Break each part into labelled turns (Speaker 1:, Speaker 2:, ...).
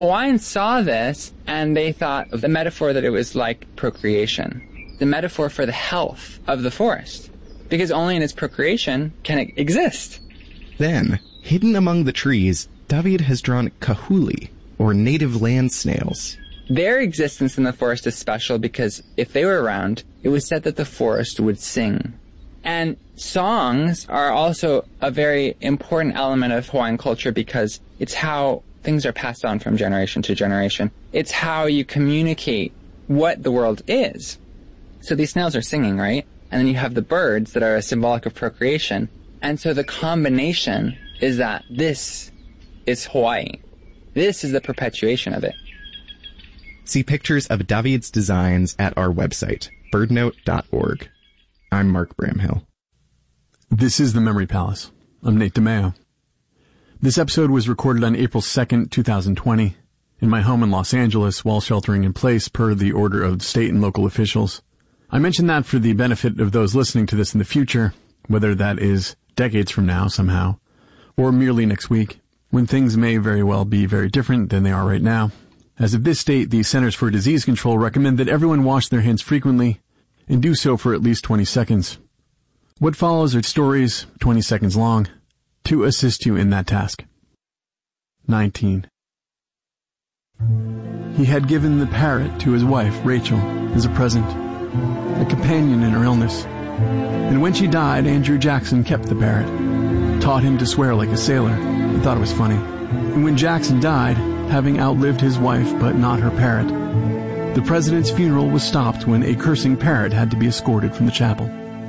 Speaker 1: Hawaiians saw this, and they thought of the metaphor that it was like procreation, the metaphor for the health of the forest, because only in its procreation can it exist.
Speaker 2: Then, hidden among the trees, David has drawn kahuli, or native land snails.
Speaker 1: Their existence in the forest is special because if they were around, it was said that the forest would sing. And songs are also a very important element of Hawaiian culture because it's how things are passed on from generation to generation. It's how you communicate what the world is. So these snails are singing, right? And then you have the birds that are symbolic of procreation. And so the combination is that this is Hawaii. This is the perpetuation of it.
Speaker 2: See pictures of David's designs at our website, birdnote.org. I'm Mark Bramhill.
Speaker 3: This is The Memory Palace. I'm Nate DeMeo. This episode was recorded on April 2nd, 2020, in my home in Los Angeles while sheltering in place per the order of state and local officials. I mention that for the benefit of those listening to this in the future, whether that is decades from now somehow, or merely next week, when things may very well be very different than they are right now. As of this date, the Centers for Disease Control recommend that everyone wash their hands frequently and do so for at least 20 seconds. What follows are stories, 20 seconds long, to assist you in that task. 19. He had given the parrot to his wife, Rachel, as a present, a companion in her illness. And when she died, Andrew Jackson kept the parrot, taught him to swear like a sailor, and thought it was funny. And when Jackson died, having outlived his wife but not her parrot, the president's funeral was stopped when a cursing parrot had to be escorted from the chapel.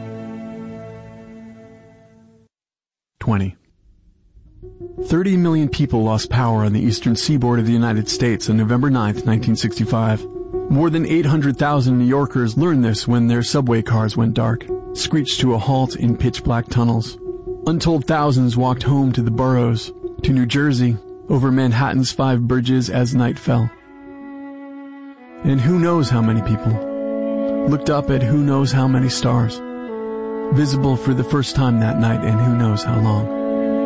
Speaker 3: 20. 30 million people lost power on the eastern seaboard of the United States on November 9th, 1965. More than 800,000 New Yorkers learned this when their subway cars went dark, screeched to a halt in pitch-black tunnels. Untold thousands walked home to the boroughs, to New Jersey, over Manhattan's 5 bridges as night fell. And who knows how many people looked up at who knows how many stars, visible for the first time that night in who knows how long.